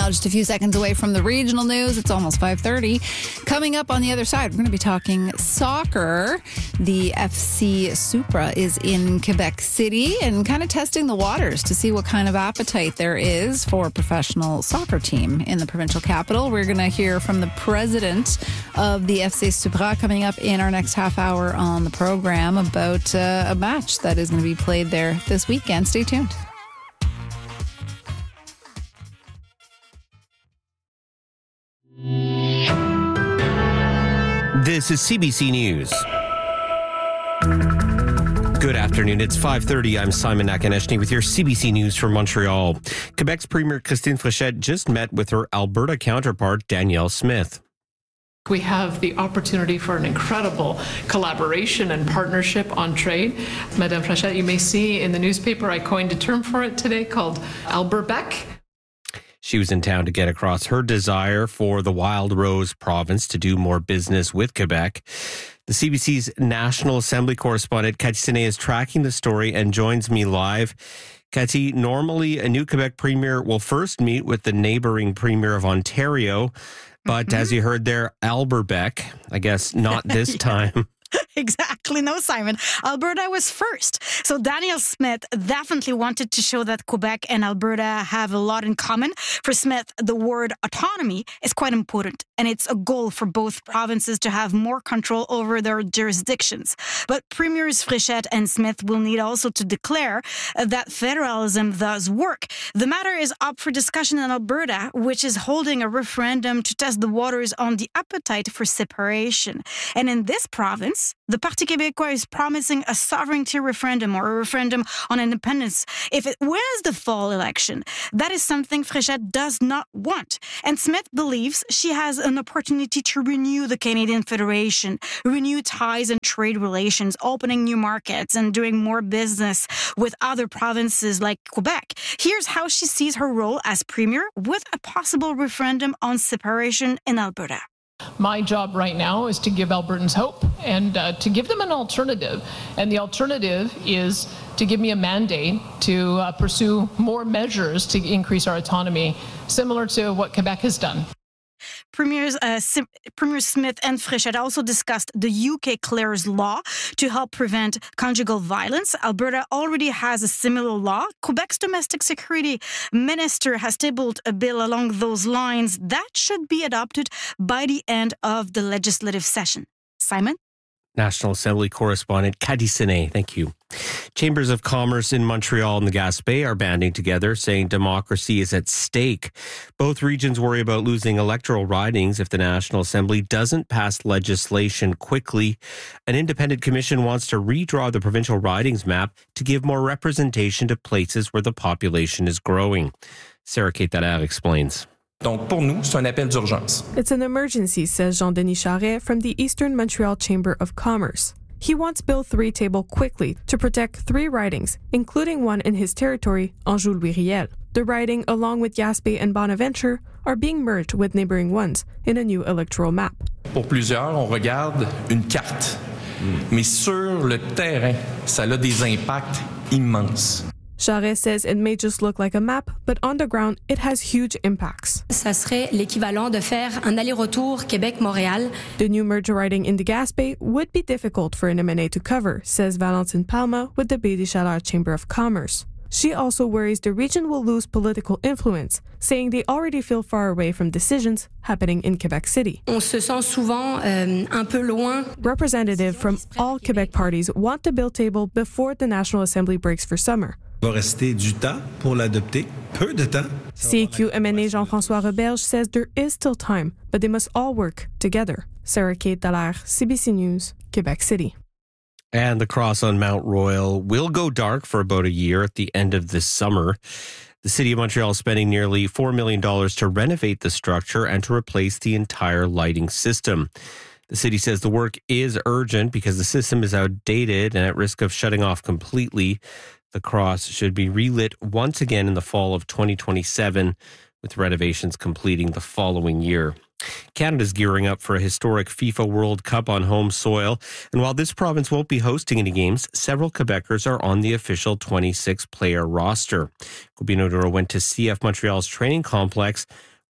now, just a few seconds away from the regional news. It's almost 5:30. Coming up on the other side, we're going to be talking soccer. The FC Supra is in Quebec City and kind of testing the waters to see what kind of appetite there is for a professional soccer team in the provincial capital. We're going to hear from the president of the FC Supra coming up in our next half hour on the program about a match that is going to be played there this weekend. Stay tuned. This is CBC News. Good afternoon. It's 5:30. I'm Simon Nakaneshny with your CBC News from Montreal. Quebec's Premier Christine Fréchette just met with her Alberta counterpart, Danielle Smith. We have the opportunity for an incredible collaboration and partnership on trade. Madame Fréchette, you may see in the newspaper, I coined a term for it today called Alberbec. She was in town to get across her desire for the Wild Rose province to do more business with Quebec. The CBC's National Assembly correspondent, Cathy Sené, is tracking the story and joins me live. Cathy, normally a new Quebec premier will first meet with the neighboring premier of Ontario, but as you heard there, Alberbec, I guess not this time. Exactly. No, Simon. Alberta was first. So Danielle Smith definitely wanted to show that Quebec and Alberta have a lot in common. For Smith, the word autonomy is quite important, and it's a goal for both provinces to have more control over their jurisdictions. But Premiers Fréchette and Smith will need also to declare that federalism does work. The matter is up for discussion in Alberta, which is holding a referendum to test the waters on the appetite for separation. And in this province, the Parti Québécois is promising a sovereignty referendum or a referendum on independence if it wins the fall election. That is something Fréchette does not want. And Smith believes she has an opportunity to renew the Canadian Federation, renew ties and trade relations, opening new markets and doing more business with other provinces like Quebec. Here's how she sees her role as premier with a possible referendum on separation in Alberta. My job right now is to give Albertans hope and to give them an alternative. And the alternative is to give me a mandate to pursue more measures to increase our autonomy, similar to what Quebec has done. Premier Smith and Fréchette also discussed the UK Clares law to help prevent conjugal violence. Alberta already has a similar law. Quebec's domestic security minister has tabled a bill along those lines that should be adopted by the end of the legislative session. Simon? National Assembly correspondent Cathy Sené, thank you. Chambers of Commerce in Montreal and the Gaspé are banding together, saying democracy is at stake. Both regions worry about losing electoral ridings if the National Assembly doesn't pass legislation quickly. An independent commission wants to redraw the provincial ridings map to give more representation to places where the population is growing. Sarah Kate Dallaire explains. Donc, pour nous, c'est un appel d'urgence. It's an emergency, says Jean-Denis Charret from the Eastern Montreal Chamber of Commerce. He wants Bill 3 tabled quickly to protect 3 ridings, including one in his territory, Anjou-Louis-Riel. The riding, along with Gaspé and Bonaventure, are being merged with neighboring ones in a new electoral map. Pour plusieurs, on regarde une carte. Mais sur le terrain, ça a des impacts immenses. Charest says it may just look like a map, but on the ground, it has huge impacts. Ça serait l'équivalent de faire un aller-retour Québec-Montréal. The new merger riding in the Gaspé would be difficult for an MNA to cover, says Valentine Palma with the Baie des Chaleurs Chamber of Commerce. She also worries the region will lose political influence, saying they already feel far away from decisions happening in Quebec City. On se sent souvent un peu loin. Representatives from all Quebec parties want the bill table before the National Assembly breaks for summer. Il va rester du temps pour l'adopter, peu de temps. CQ MNA Jean-François Roberge says there is still time, but they must all work together. Sarah Kate Dallaire, CBC News, Quebec City. And the cross on Mount Royal will go dark for about a year at the end of this summer. The City of Montreal is spending nearly $4 million to renovate the structure and to replace the entire lighting system. The city says the work is urgent because the system is outdated and at risk of shutting off completely. The cross should be relit once again in the fall of 2027, with renovations completing the following year. Canada's gearing up for a historic FIFA World Cup on home soil. And while this province won't be hosting any games, several Quebecers are on the official 26-player roster. Gobino Duro went to CF Montreal's training complex,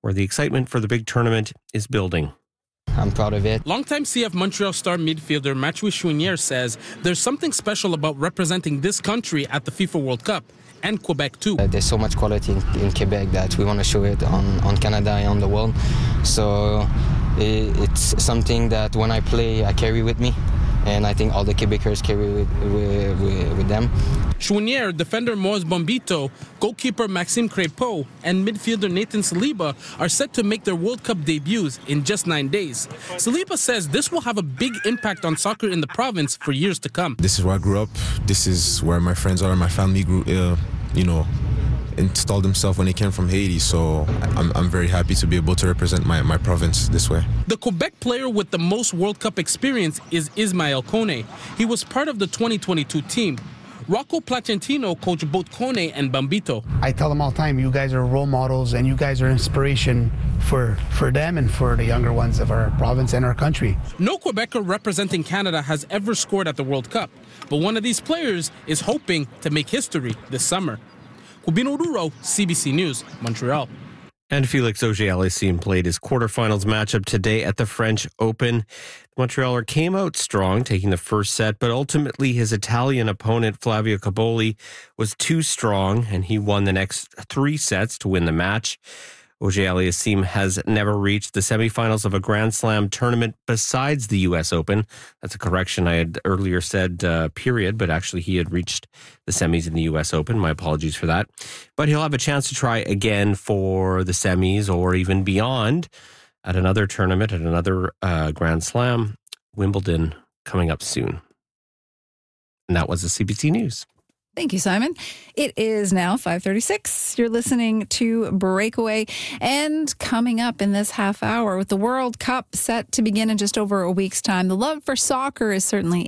where the excitement for the big tournament is building. I'm proud of it. Longtime CF Montreal star midfielder Mathieu Chouinière says there's something special about representing this country at the FIFA World Cup, and Quebec too. There's so much quality in Quebec that we want to show it on Canada and on the world. So it's something that when I play, I carry with me. And I think all the Quebecers carry with them. Chouinière, defender Moise Bombito, goalkeeper Maxime Crépeau, and midfielder Nathan Saliba are set to make their World Cup debuts in just 9 days. Saliba says this will have a big impact on soccer in the province for years to come. This is where I grew up. This is where my friends are. My family grew, installed themselves when they came from Haiti. So I'm very happy to be able to represent my province this way. The Quebec player with the most World Cup experience is Ismael Kone. He was part of the 2022 team. Rocco Placentino coached both Kone and Bombito. I tell them all the time, you guys are role models and you guys are inspiration for them and for the younger ones of our province and our country. No Quebecer representing Canada has ever scored at the World Cup, but one of these players is hoping to make history this summer. Cubino Duro, CBC News, Montreal. And Felix Auger-Aliassime played his quarterfinals matchup today at the French Open. The Montrealer came out strong, taking the first set, but ultimately his Italian opponent, Flavio Cobolli, was too strong, and he won the next 3 sets to win the match. Auger-Aliassime has never reached the semifinals of a Grand Slam tournament besides the U.S. Open. That's a correction I had earlier said, period, but actually he had reached the semis in the U.S. Open. My apologies for that. But he'll have a chance to try again for the semis or even beyond at another tournament, at another Grand Slam, Wimbledon, coming up soon. And that was the CBC News. Thank you, Simon. It is now 5:36. You're listening to Breakaway. And coming up in this half hour, with the World Cup set to begin in just over a week's time, the love for soccer is certainly